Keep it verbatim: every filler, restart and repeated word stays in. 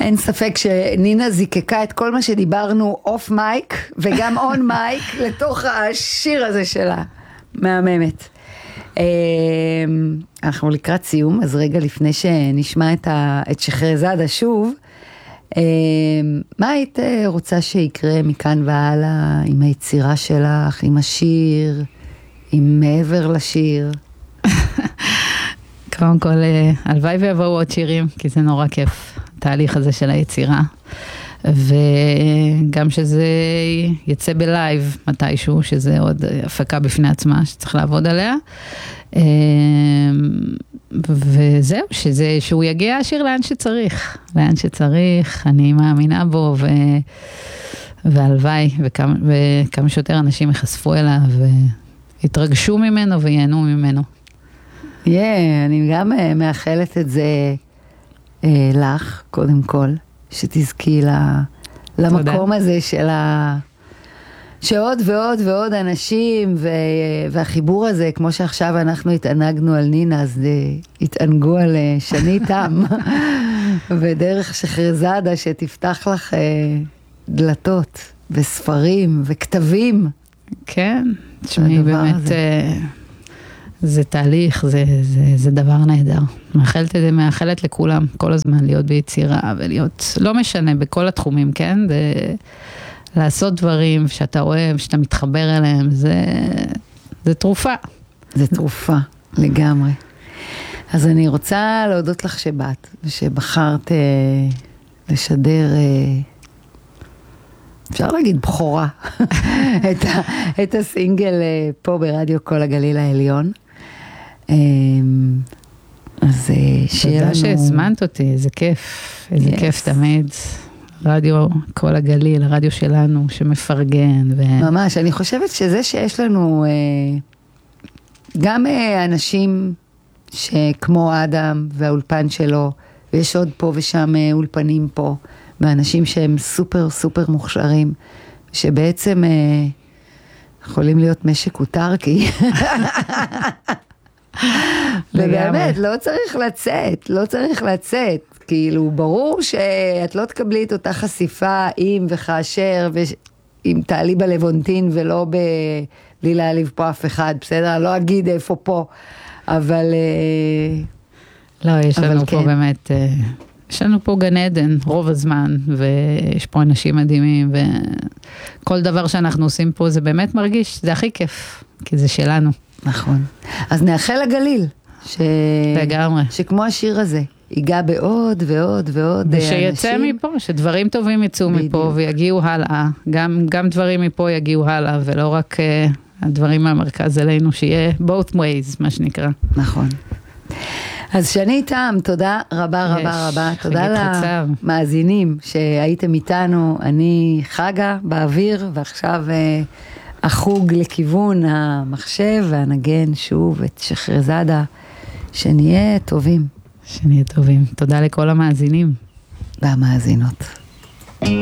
אין ספק שנינה זיקקה את כל מה שדיברנו אוף מייק וגם און מייק לתוך השיר הזה שלה. מהממת. אנחנו לקראת סיום, אז רגע לפני שנשמע את, ה, את שחרזאדה שוב, מה היית רוצה שיקרה מכאן והלאה עם היצירה שלך, עם השיר, עם מעבר לשיר? קודם כל, הלוואי ויבואו עוד שירים, כי זה נורא כיף, התהליך הזה של היצירה. וגם שזה יצא בלייב מתישהו, שזה עוד הפקה בפני עצמה, שצריך לעבוד עליה. וזהו, שזה, שהוא יגיע השיר לאן שצריך, לאן שצריך, אני מאמינה בו, ו, והלוואי, וכמה, וכמה שיותר אנשים יחשפו אליו, ויתרגשו ממנו וייהנו ממנו. Yeah, אני גם מאחלת את זה אה, לך, קודם כל, שתזכי לה, למקום הזה של ה... שעוד ועוד ועוד אנשים, ו... והחיבור הזה, כמו שעכשיו אנחנו התענגנו על נינה, אז התענגו על שני תם, ודרך שחרזאדה שתפתח לך אה, דלתות, וספרים, וכתבים. כן, תשמעי, באמת... אה... זה תהליך, זה, זה, זה דבר נהדר. מאחלת את זה, מאחלת לכולם כל הזמן להיות ביצירה ולהיות, לא משנה, בכל התחומים, כן? זה, לעשות דברים שאתה אוהב, שאתה מתחבר אליהם, זה, זה תרופה. זה תרופה, לגמרי. אז אני רוצה להודות לך שבאת, ושבחרת אה, לשדר, אה, אפשר להגיד בחורה, את, ה, את הסינגל אה, פה ברדיו כל הגליל העליון. אז שיהיה לנו... תודה שהזמנת אותי, איזה כיף, איזה כיף תמיד. רדיו כל הגליל, הרדיו שלנו שמפרגן. ממש, אני חושבת שזה שיש לנו גם אנשים שכמו אדם והאולפן שלו, ויש עוד פה ושם אולפנים פה, ואנשים שהם סופר סופר מוכשרים, שבעצם יכולים להיות משק אוטרקי. ובאמת, לא צריך לצאת, לא צריך לצאת. כאילו, ברור שאת לא תקבלי את אותה חשיפה אם וכאשר, אם תעלי בלוונטין ולא בלי להעליב פה אף אחד, בסדר? לא אגיד איפה פה, אבל... לא, יש לנו פה באמת, יש לנו פה גן עדן רוב הזמן, ויש פה אנשים מדהימים, וכל דבר שאנחנו עושים פה זה באמת מרגיש, זה הכי כיף, כי זה שלנו. נכון. אז נאחל לגליל, ש... לגמרי. שכמו השיר הזה, ייגע בעוד ועוד ועוד אנשים. ושיצא מפה, שדברים טובים יצאו בדיוק. מפה ויגיעו הלאה. גם, גם דברים מפה יגיעו הלאה, ולא רק uh, הדברים מהמרכז אלינו, שיהיה both ways, מה שנקרא. נכון. אז שני תם, תודה רבה רבה רבה. תודה למאזינים שהייתם איתנו. אני חגה באוויר, ועכשיו... Uh, החוג לכיוון המחשב והנגן שוב את שחרזאדה, שנהיה טובים. שנהיה טובים. תודה לכל המאזינים. והמאזינות.